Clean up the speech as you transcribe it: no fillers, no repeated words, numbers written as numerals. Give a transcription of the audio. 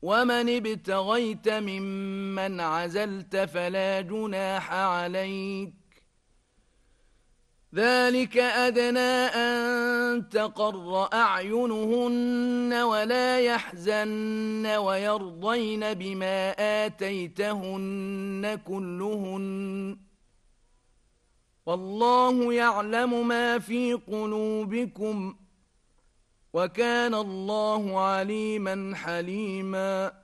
ومن ابتغيت ممن عزلت فلا جناح عليك ذلك أدنى أن تقر أعينهن ولا يحزن ويرضين بما آتيتهن كلهن والله يعلم ما في قلوبكم وكان الله عليما حليما